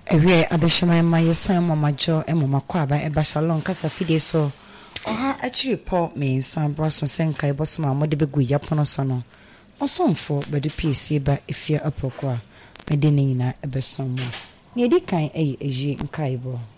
Ewe adeshama ma yesan mamajo emomako aba eba salon kasa fide so oha achiri po me nsan broso senka ibosoma mode begu yapono so no osomfo bedu pc ba efia aproko a mede ne nyina ebesom mo ne edi kan eyi nkai bo